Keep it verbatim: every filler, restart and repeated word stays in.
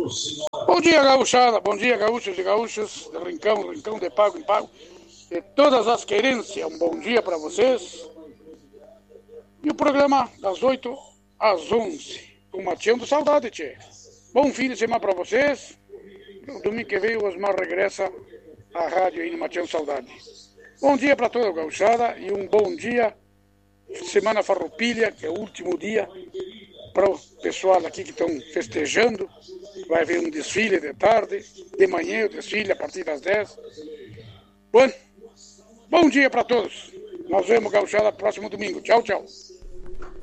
Bom dia, gauchada, bom dia, gaúchos e gaúchas, de rincão, rincão, de pago em pago, de todas as querências, um bom dia para vocês. E o programa das oito às onze, com Mateando Saudade, tchê. Bom fim de semana para vocês. No domingo que vem o Osmar regressa à rádio aí no Mateando Saudade. Bom dia para toda a gauchada e um bom dia, semana farroupilha, que é o último dia, para o pessoal aqui que estão festejando. Vai haver um desfile de tarde, de manhã o desfile a partir das dez. Bom, bom dia para todos. Nós vemos gauchada próximo domingo. Tchau, tchau.